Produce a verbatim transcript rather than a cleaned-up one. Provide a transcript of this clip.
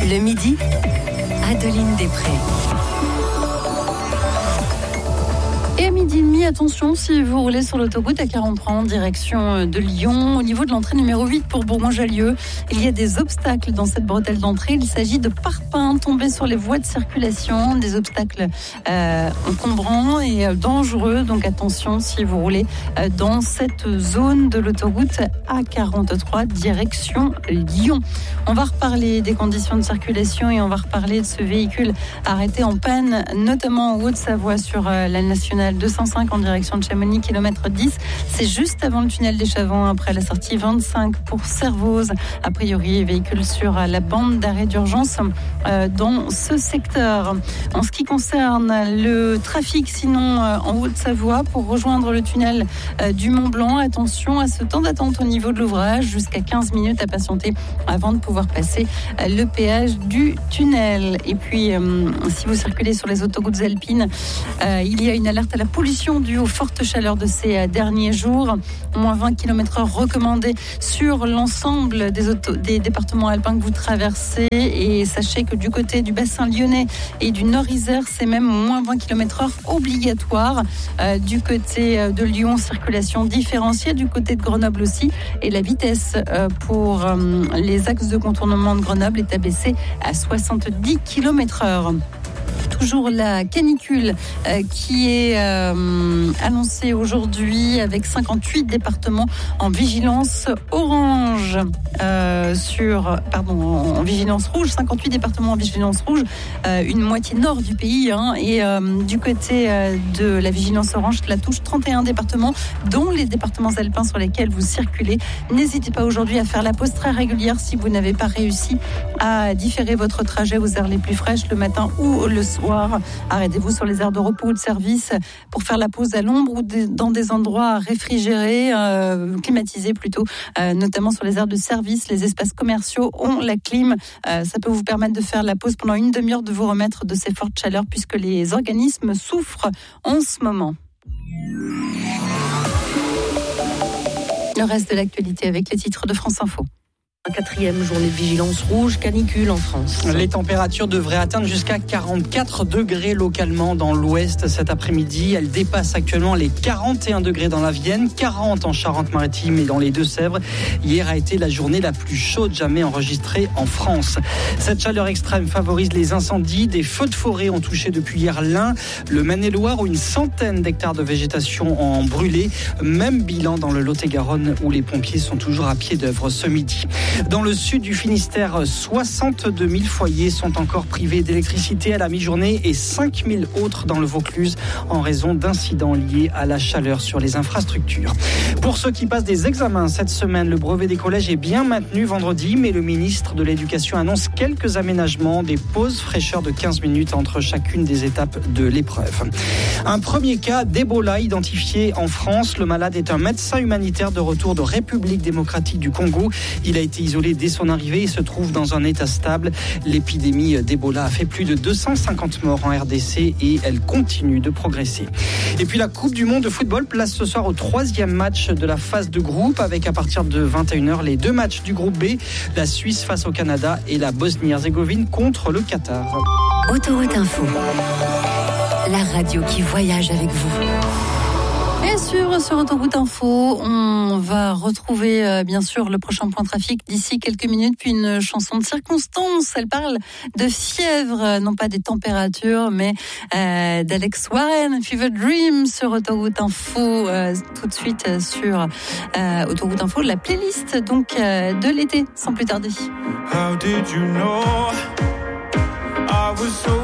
Le midi, Adeline Després. Et à midi et demi, attention, si vous roulez sur l'autoroute A quarante-trois en direction de Lyon, au niveau de l'entrée numéro huit pour Bourgoin-Jallieu, il y a des obstacles dans cette bretelle d'entrée. Il s'agit de parpaings tombés sur les voies de circulation, des obstacles euh, encombrants et dangereux. Donc attention si vous roulez dans cette zone de l'autoroute A quarante-trois direction Lyon. On va reparler des conditions de circulation et on va reparler de ce véhicule arrêté en panne, notamment en Haute-Savoie sur la nationale deux cent cinq en direction de Chamonix, kilomètre dix. C'est juste avant le tunnel des Chavants, après la sortie vingt-cinq pour Servoz. A priori, véhicule sur la bande d'arrêt d'urgence euh, dans ce secteur. En ce qui concerne le trafic, sinon euh, en Haute-Savoie, pour rejoindre le tunnel euh, du Mont-Blanc, attention à ce temps d'attente au niveau de l'ouvrage, jusqu'à quinze minutes à patienter avant de pouvoir passer euh, le péage du tunnel. Et puis, euh, si vous circulez sur les autoroutes alpines, euh, il y a une alerte à la pollution due aux fortes chaleurs de ces derniers jours. Moins vingt kilomètres heure recommandés sur l'ensemble des, auto- des départements alpins que vous traversez. Et sachez que du côté du bassin lyonnais et du Nord-Isère, c'est même moins vingt kilomètres heure obligatoire. Euh, du côté de Lyon, circulation différenciée. Du côté de Grenoble aussi. Et la vitesse euh, pour euh, les axes de contournement de Grenoble est abaissée à soixante-dix kilomètres heure. Toujours la canicule euh, qui est euh, annoncée aujourd'hui avec cinquante-huit départements en vigilance orange euh, sur pardon en vigilance rouge, cinquante-huit départements en vigilance rouge, euh, une moitié nord du pays hein, et euh, du côté euh, de la vigilance orange, la touche trente et un départements, dont les départements alpins sur lesquels vous circulez. N'hésitez pas aujourd'hui à faire la pause très régulière si vous n'avez pas réussi à différer votre trajet aux heures les plus fraîches le matin ou le soir. Arrêtez-vous sur les aires de repos ou de service pour faire la pause à l'ombre ou dans des endroits réfrigérés, euh, climatisés plutôt, euh, notamment sur les aires de service. Les espaces commerciaux ont la clim. Euh, ça peut vous permettre de faire la pause pendant une demi-heure, de vous remettre de ces fortes chaleurs puisque les organismes souffrent en ce moment. Le reste de l'actualité avec les titres de France Info. Quatrième journée de vigilance rouge, canicule en France. Les températures devraient atteindre jusqu'à quarante-quatre degrés localement dans l'ouest cet après-midi. Elles dépassent actuellement les quarante et un degrés dans la Vienne, quarante en Charente-Maritime et dans les Deux-Sèvres. Hier a été la journée la plus chaude jamais enregistrée en France. Cette chaleur extrême favorise les incendies. Des feux de forêt ont touché depuis hier l'Ain, le Maine-et-Loire où une centaine d'hectares de végétation ont brûlé. Même bilan dans le Lot-et-Garonne où les pompiers sont toujours à pied d'œuvre ce midi. Dans le sud du Finistère, soixante-deux mille foyers sont encore privés d'électricité à la mi-journée et cinq mille autres dans le Vaucluse en raison d'incidents liés à la chaleur sur les infrastructures. Pour ceux qui passent des examens cette semaine, le brevet des collèges est bien maintenu vendredi, mais le ministre de l'Éducation annonce quelques aménagements, des pauses fraîcheurs de quinze minutes entre chacune des étapes de l'épreuve. Un premier cas d'Ebola identifié en France. Le malade est un médecin humanitaire de retour de République démocratique du Congo. Il a été isolé dès son arrivée et se trouve dans un état stable. L'épidémie d'Ebola a fait plus de deux cent cinquante morts en R D C et elle continue de progresser. Et puis la Coupe du Monde de football place ce soir au troisième match de la phase de groupe avec à partir de vingt et une heures les deux matchs du groupe B, la Suisse face au Canada et la Bosnie-Herzégovine contre le Qatar. Autoroute Info, la radio qui voyage avec vous. Bien sûr, sur Autoroute Info, on va retrouver euh, bien sûr le prochain point trafic d'ici quelques minutes, puis une chanson de circonstance. Elle parle de fièvre, non pas des températures, mais euh, d'Alex Warren, Fever Dream sur Autoroute Info, euh, tout de suite euh, sur euh, Autoroute Info, la playlist donc euh, de l'été, sans plus tarder. How did you know I was so